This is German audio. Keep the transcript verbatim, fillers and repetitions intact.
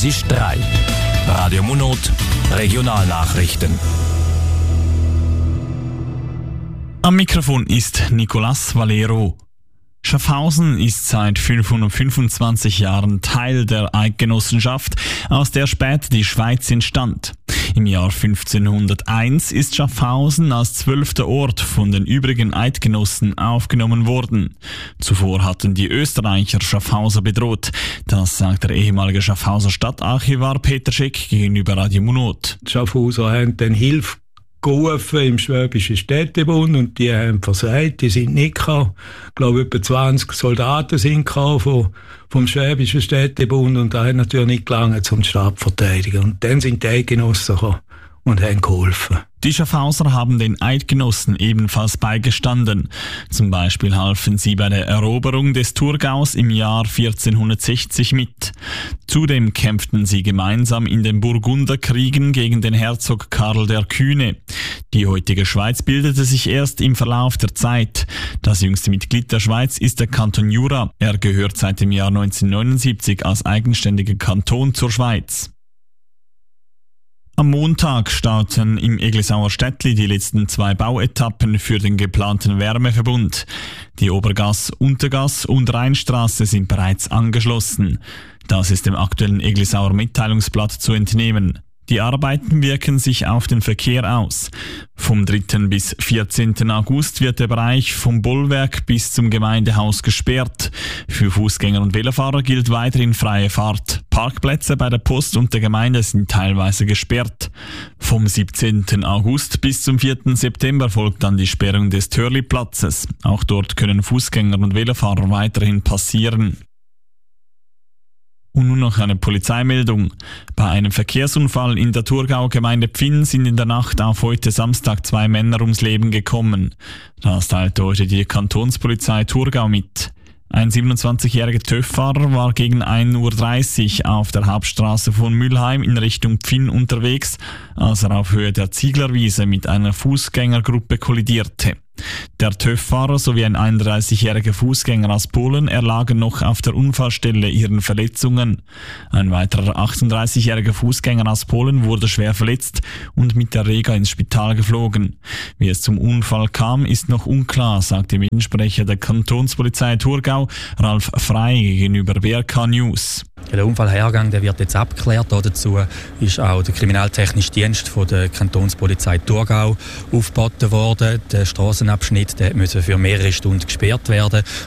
Es ist drei. Radio Munot, Regionalnachrichten. Am Mikrofon ist Nicolas Valero. Schaffhausen ist seit fünfhundertfünfundzwanzig Jahren Teil der Eidgenossenschaft, aus der später die Schweiz entstand. Im Jahr fünfzehnhunderteins ist Schaffhausen als zwölfter Ort von den übrigen Eidgenossen aufgenommen worden. Zuvor hatten die Österreicher Schaffhauser bedroht. Das sagt der ehemalige Schaffhauser Stadtarchivar Peter Scheck gegenüber Radio Munot. Die Schaffhauser haben dann Hilfe gerufen im Schwäbischen Städtebund und die haben versagt, die sind nicht gekommen. Ich glaube, etwa zwanzig Soldaten sind gekommen vom, vom Schwäbischen Städtebund und da hat natürlich nicht gelangt, um die Stadt zu verteidigen. Und dann sind die Eidgenossen gekommen und haben geholfen. Die Schaffhauser haben den Eidgenossen ebenfalls beigestanden. Zum Beispiel halfen sie bei der Eroberung des Thurgaus im Jahr vierzehnhundertsechzig mit. Zudem kämpften sie gemeinsam in den Burgunderkriegen gegen den Herzog Karl der Kühne. Die heutige Schweiz bildete sich erst im Verlauf der Zeit. Das jüngste Mitglied der Schweiz ist der Kanton Jura. Er gehört seit dem Jahr neunzehnhundertneunundsiebzig als eigenständiger Kanton zur Schweiz. Am Montag starten im Eglisauer Städtli die letzten zwei Bauetappen für den geplanten Wärmeverbund. Die Obergass, Untergass und Rheinstraße sind bereits angeschlossen. Das ist dem aktuellen Eglisauer Mitteilungsblatt zu entnehmen. Die Arbeiten wirken sich auf den Verkehr aus. Vom dritten bis vierzehnten August wird der Bereich vom Bollwerk bis zum Gemeindehaus gesperrt. Für Fußgänger und Velofahrer gilt weiterhin freie Fahrt. Parkplätze bei der Post und der Gemeinde sind teilweise gesperrt. Vom siebzehnten August bis zum vierten September folgt dann die Sperrung des Törli-Platzes. Auch dort können Fußgänger und Velofahrer weiterhin passieren. Und nun noch eine Polizeimeldung. Bei einem Verkehrsunfall in der Thurgau-Gemeinde Pfinn sind in der Nacht auf heute Samstag zwei Männer ums Leben gekommen. Das teilte heute die Kantonspolizei Thurgau mit. Ein siebenundzwanzigjähriger TÜV-Fahrer war gegen ein Uhr dreißig auf der Hauptstraße von Mülheim in Richtung Pfinn unterwegs, als er auf Höhe der Zieglerwiese mit einer Fußgängergruppe kollidierte. Der TÜV-Fahrer sowie ein einunddreißigjähriger Fußgänger aus Polen erlagen noch auf der Unfallstelle ihren Verletzungen. Ein weiterer achtunddreißigjähriger Fußgänger aus Polen wurde schwer verletzt und mit der Rega ins Spital geflogen. Wie es zum Unfall kam, ist noch unklar, sagte Mediensprecher der Kantonspolizei Thurgau, Ralf Frey, gegenüber B R K News. Der Unfallhergang der wird jetzt abgeklärt. Dazu ist auch der kriminaltechnische Dienst von der Kantonspolizei Thurgau aufgeboten worden. Der Strassenabschnitt der musste für mehrere Stunden gesperrt werden